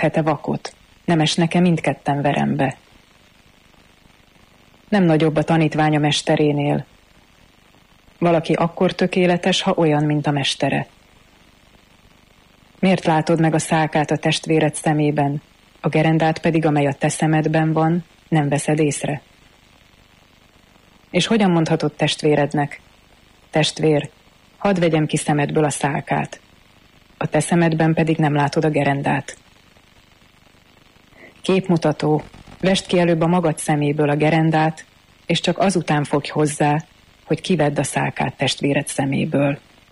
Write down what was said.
vezethet-e vakot? Nem esnek-e mindketten verembe? Nem nagyobb a tanítvány a mesterénél. Valaki akkor tökéletes, ha olyan, mint a mestere. Miért látod meg a szálkát a testvéred szemében, a gerendát pedig, amely a te szemedben van, nem veszed észre? És hogyan mondhatod testvérednek: testvér, hadd vegyem ki szemedből a szálkát, a te szemedben pedig nem látod a gerendát? Képmutató, vesd ki előbb a magad szeméből a gerendát, és csak azután fogj hozzá, hogy kivedd a szálkát testvéred szeméből.